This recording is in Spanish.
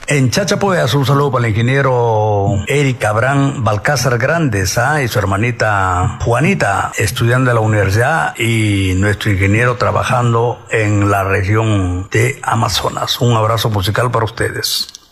En Chachapoyas, un saludo para el ingeniero Eric Abraham Balcázar Grandes y su hermanita Juanita, estudiando en la universidad, y nuestro ingeniero trabajando en la región de Amazonas. Un abrazo musical para ustedes.